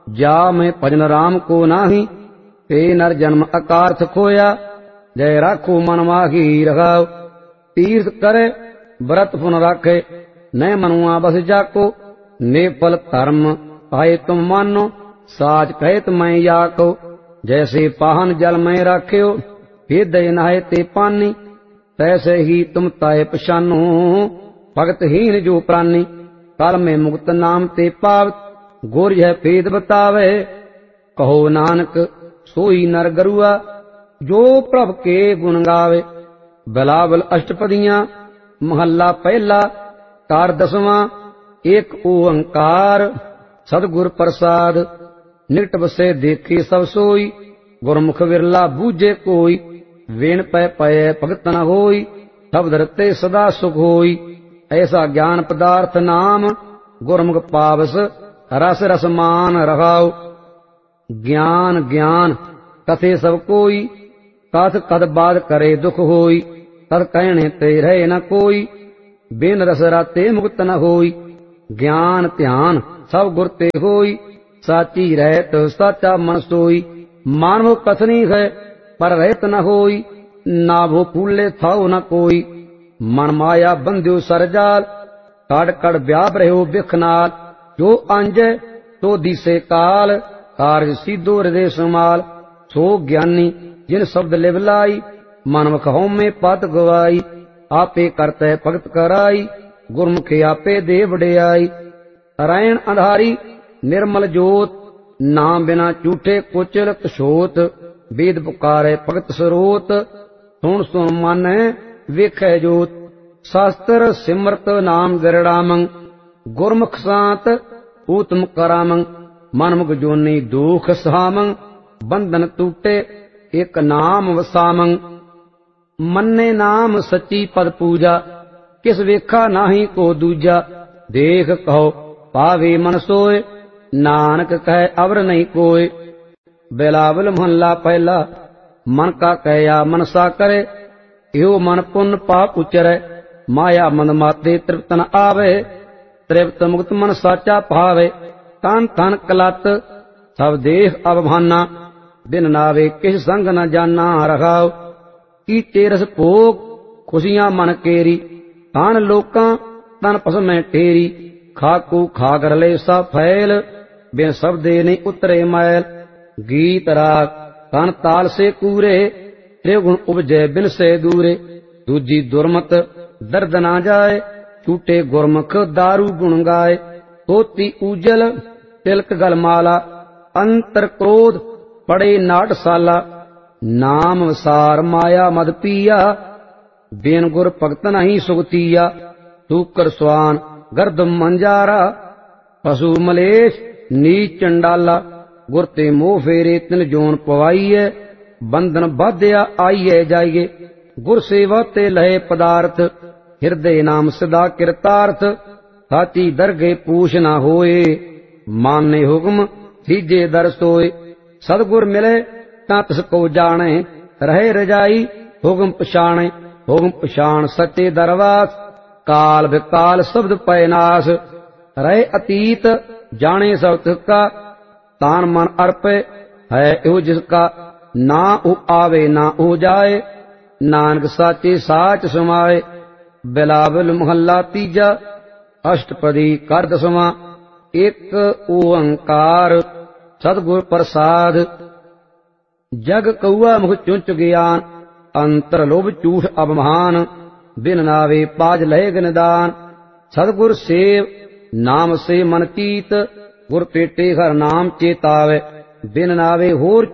जा मैं भजन राम को नाही, ते नर जन्म अकारथ खोया। जय राखो मन माही रखाओ, तीर्थ करे व्रत पुन राखे। न मनुआ बस जाको, नेपाल धर्म पाए तुम मानो। साच कहत मैं याको, जैसे पाहन जल में राख्यो। हृदय नहाए ते पानी, तैसे ही तुम ताए पछानो। भगतहीन जो प्राणी, काल में मुक्त नाम ते पावत। गुर यह भेद बतावे, कहो नानक सोई नर गरुआ। जो प्रभ के गुण गावे। बिलावल अष्टपदियां महला पहला, कार दसवां। एक ओंकार सदगुर प्रसाद, निकट बसे देखे सब सोई। गुरमुख विरला बूझे कोई, वेण पै पय भगत न होई। शब्द रते सदा सुख होई, ऐसा ज्ञान पदार्थ नाम। गुरमुख पावस रस रसमान रहाओ। ज्ञान ज्ञान कथे सब कोई, कथ कद बाद करे दुख होई। तद कहने ते रहे न कोई, बिन रस राते मुक्त न होई। ज्ञान ध्यान सब गुर ते होई, साची रहत साचा मन सोई। मानव कथनी है पर रहत न होई, नाभो फूले थाओ न कोई। मन माया बंध्यो सरजाल, कड़ कड़ व्याप रहो बिख नाल। जो अंजय तो दिसे काल, कारज सीधो हृदय समाल। सो ज्ञानी जिन शब्द लिवलाई, मनमुख होमे पत गवाई। आपे करते भगत कराई, गुरमुखे आपे दे वडियाई। नारायण अंधारी निर्मल जोत, नाम बिना झूठे कुचल कछोत। वेद पुकारे भगत स्रोत, सुन सुन मन वेखै जोत। शास्त्र सिमरत नाम गिरड़ामं, गुरमुख सांत ऊतम करामं। मनमुख जोनी दुख सहामं, बंधन टूटे एक नाम वसामं। मन्ने नाम सच्ची पद पूजा, किस वेखा नाही को दूजा। देख कहो पावे मन सोए, नानक कहे अवर नहीं कोय। बिलावल महला पहला, मन का कहया मनसा करे। यो मन पुण्य पाप उचरै, माया मन माते तृप्त न आवे। तृप्त मुक्त मन साचा भावे, तन तन कलत सब देह अवभाना। बिन नावे किस संग न जाना रखाओ। कीचे रस भोग खुशियां मन केरी, तान लोकां तन पसमें टेरी। खाकू खाकर ले सा फैल, बिन शब्दे नहीं उतरे मैल। गीत राग तन ताल से कूरे, त्रिगुण उपजय बिन से दूरे। दूजी दुर्मत दर्द ना जाए, छूटे गुरमुख दारू गुण गाए। तोती उजल तिलक गलमाला, अंतर क्रोध पड़े नाटसाला। नाम वसार माया मद पिया, बिन गुर भगत नहीं सुगतिया। सूकर स्वान गर्द मंजारा, पशु मलेश नीच चंडाला। गुर ते मोह फेरे तिन जोन पवाईए, बंधन बाध्या आईए जाइए। गुर सेवा ते लहे पदार्थ, हृदय नाम सदा कृतार्थ। साची दरगे पूछ न होए, माने हुक्म सीजे दर सोए। सदगुर मिले ता तिस को जाने, रहे रजाई हुक्म पछाणे। हुक्म पछाण सच्चे दरवास, काल विकाल शब्द पय नाश। रहे अतीत जाने सब तिसका, तान मन अर्पे है यो जिसका। ना ऊ आवे ना ऊ जाए, नानक साचे साच समाए। बिलावल महला तीजा, अष्टपदी कर दसवां। एक ओंकार सदगुर प्रसाद। जग कौआ मुख चुंच ज्ञान, अंतर लोभ झूठ अभिमान। बिन नावे पाज लहे निदान, सदगुर सेव नाम से मन चीत। गुर पेटे हर नाम चेतावे, बिन नावे होर